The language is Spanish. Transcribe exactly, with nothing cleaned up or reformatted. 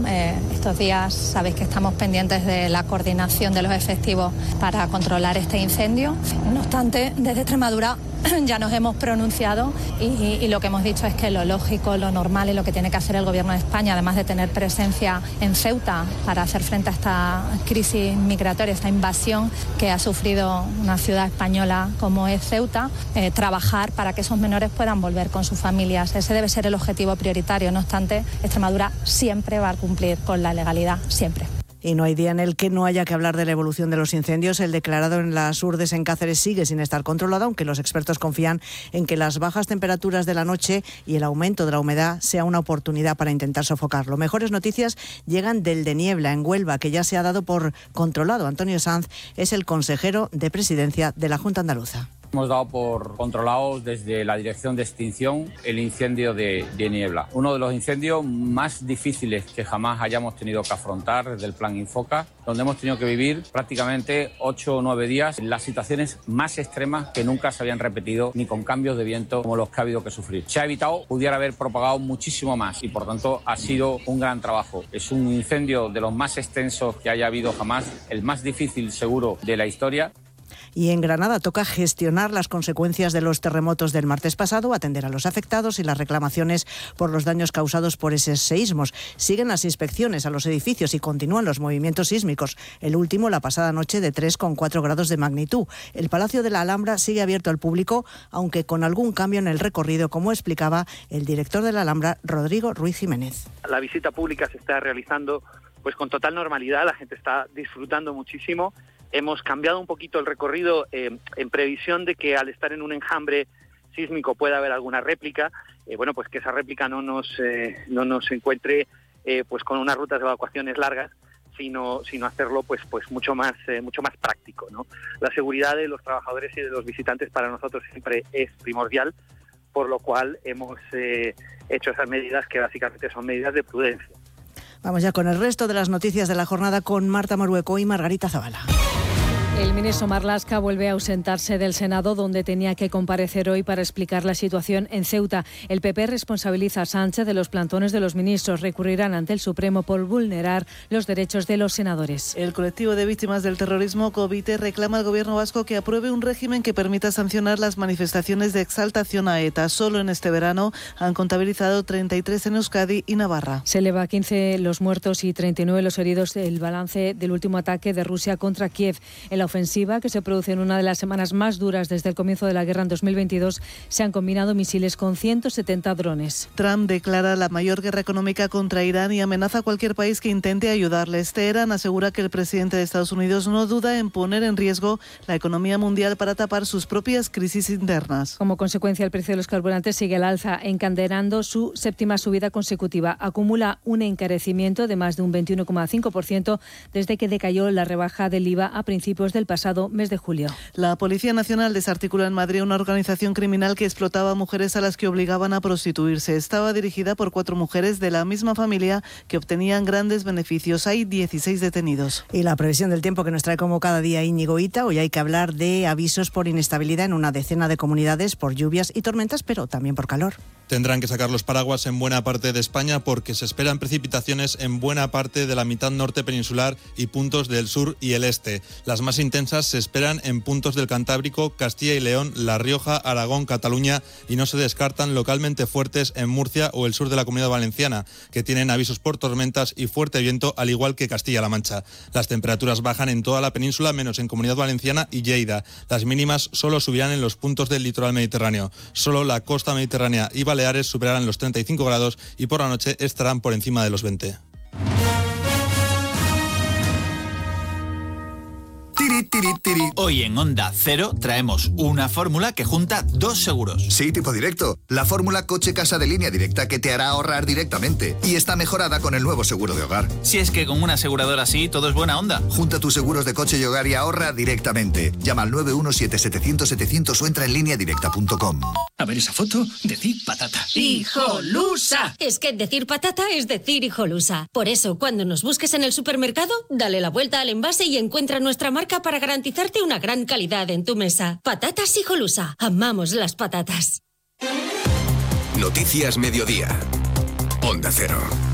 Eh, estos días sabéis que estamos pendientes de la coordinación de los efectivos para controlar este incendio. No obstante, desde Extremadura ya nos hemos pronunciado y, y lo que hemos dicho es que lo lógico, lo normal y lo que tiene que hacer el Gobierno de España, además de tener presencia en Ceuta para hacer frente a esta crisis migratoria, esta invasión que ha sufrido una ciudad española como es Ceuta, eh, trabajar para que esos menores puedan volver con sus familias. Ese debe ser el objetivo prioritario. No obstante, Extremadura siempre va a cumplir con la legalidad, siempre. Y no hay día en el que no haya que hablar de la evolución de los incendios. El declarado en las Urdes en Cáceres sigue sin estar controlado, aunque los expertos confían en que las bajas temperaturas de la noche y el aumento de la humedad sea una oportunidad para intentar sofocarlo. Mejores noticias llegan del de Niebla, en Huelva, que ya se ha dado por controlado. Antonio Sanz es el consejero de Presidencia de la Junta Andaluza. Hemos dado por controlados desde la Dirección de Extinción el incendio de, de Niebla. Uno de los incendios más difíciles que jamás hayamos tenido que afrontar desde el Plan Infoca, donde hemos tenido que vivir prácticamente ocho o nueve días en las situaciones más extremas que nunca se habían repetido, ni con cambios de viento como los que ha habido que sufrir. Se ha evitado, pudiera haber propagado muchísimo más y por tanto ha sido un gran trabajo. Es un incendio de los más extensos que haya habido jamás, el más difícil seguro de la historia. Y en Granada toca gestionar las consecuencias de los terremotos del martes pasado, atender a los afectados y las reclamaciones por los daños causados por esos seísmos. Siguen las inspecciones a los edificios y continúan los movimientos sísmicos. El último la pasada noche de tres coma cuatro grados de magnitud. El Palacio de la Alhambra sigue abierto al público, aunque con algún cambio en el recorrido, como explicaba el director de la Alhambra, Rodrigo Ruiz Jiménez. La visita pública se está realizando pues con total normalidad, la gente está disfrutando muchísimo. Hemos cambiado un poquito el recorrido eh, en previsión de que al estar en un enjambre sísmico pueda haber alguna réplica, eh, bueno, pues que esa réplica no nos eh, no nos encuentre eh, pues con unas rutas de evacuaciones largas, sino sino hacerlo pues pues mucho más eh, mucho más práctico, ¿no? La seguridad de los trabajadores y de los visitantes para nosotros siempre es primordial, por lo cual hemos eh, hecho esas medidas que básicamente son medidas de prudencia. Vamos ya con el resto de las noticias de la jornada con Marta Morueco y Margarita Zavala. El ministro Marlaska vuelve a ausentarse del Senado, donde tenía que comparecer hoy para explicar la situación en Ceuta. El P P responsabiliza a Sánchez de los plantones de los ministros. Recurrirán ante el Supremo por vulnerar los derechos de los senadores. El colectivo de víctimas del terrorismo, COVITE, reclama al gobierno vasco que apruebe un régimen que permita sancionar las manifestaciones de exaltación a ETA. Solo en este verano han contabilizado treinta y tres en Euskadi y Navarra. Se eleva a quince los muertos y treinta y nueve los heridos del balance del último ataque de Rusia contra Kiev. En la ofensiva, que se produce en una de las semanas más duras desde el comienzo de la guerra en dos mil veintidós, se han combinado misiles con ciento setenta drones. Trump declara la mayor guerra económica contra Irán y amenaza a cualquier país que intente ayudarles. Teherán asegura que el presidente de Estados Unidos no duda en poner en riesgo la economía mundial para tapar sus propias crisis internas. Como consecuencia, el precio de los carburantes sigue al alza, encadenando su séptima subida consecutiva. Acumula un encarecimiento de más de un veintiuno coma cinco por ciento desde que decayó la rebaja del I V A a principios del pasado mes de julio. La Policía Nacional desarticula en Madrid una organización criminal que explotaba a mujeres a las que obligaban a prostituirse. Estaba dirigida por cuatro mujeres de la misma familia que obtenían grandes beneficios. Hay dieciséis detenidos. Y la previsión del tiempo que nos trae como cada día Íñigo Hita. Hoy hay que hablar de avisos por inestabilidad en una decena de comunidades por lluvias y tormentas, pero también por calor. Tendrán que sacar los paraguas en buena parte de España porque se esperan precipitaciones en buena parte de la mitad norte peninsular y puntos del sur y el este. Las más intensas se esperan en puntos del Cantábrico, Castilla y León, La Rioja, Aragón, Cataluña y no se descartan localmente fuertes en Murcia o el sur de la Comunidad Valenciana, que tienen avisos por tormentas y fuerte viento, al igual que Castilla-La Mancha. Las temperaturas bajan en toda la península, menos en Comunidad Valenciana y Lleida. Las mínimas solo subirán en los puntos del litoral mediterráneo. Solo la costa mediterránea y Baleares superarán los treinta y cinco grados y por la noche estarán por encima de los veinte. Tiri, tiri, tiri. Hoy en Onda Cero traemos una fórmula que junta dos seguros. Sí, tipo directo. La fórmula coche-casa de Línea Directa que te hará ahorrar directamente. Y está mejorada con el nuevo seguro de hogar. Si es que con una aseguradora así todo es buena onda. Junta tus seguros de coche y hogar y ahorra directamente. Llama al nueve uno siete siete cero cero siete cero cero o entra en línea directa punto com. A ver esa foto, decir patata. ¡Hijolusa! Es que decir patata es decir hijolusa. Por eso, cuando nos busques en el supermercado, dale la vuelta al envase y encuentra nuestra marca para garantizarte una gran calidad en tu mesa. Patatas Hijolusa. Amamos las patatas. Noticias Mediodía. Onda Cero.